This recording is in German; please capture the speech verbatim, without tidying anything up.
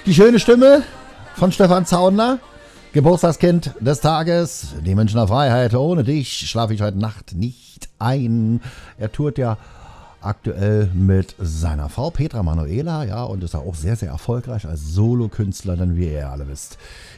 Die schöne Stimme von Stefan Zauner, Geburtstagskind des Tages, die Münchner Freiheit. Ohne dich schlafe ich heute Nacht nicht ein. Er tourt ja aktuell mit seiner Frau Petra Manuela, ja, und ist auch sehr, sehr erfolgreich als Solokünstler, denn wie ihr alle wisst,